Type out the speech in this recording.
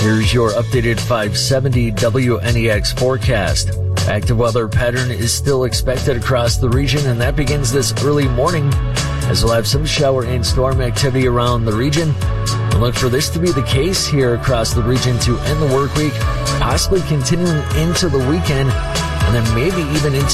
Here's your updated 570 WNEX forecast. Active weather pattern is still expected across the region, and that begins this early morning as we'll have some shower and storm activity around the region. And look for this to be the case here across the region to end the work week, possibly continuing into the weekend, and then maybe even into